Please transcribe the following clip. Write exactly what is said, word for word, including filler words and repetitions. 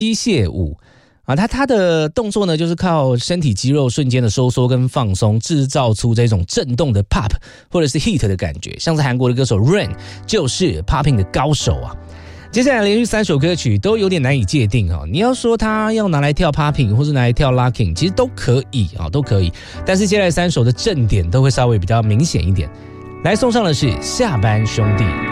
机械舞啊，它它的动作呢，就是靠身体肌肉瞬间的收缩跟放松，制造出这种震动的 pop 或者是 hit 的感觉。像是韩国的歌手 Rain 就是 popping 的高手啊。接下来连续三首歌曲都有点难以界定哦。你要说它要拿来跳 popping 或是拿来跳 locking， 其实都可以啊，都可以。但是接下来三首的正点都会稍微比较明显一点。来送上的是下班兄弟。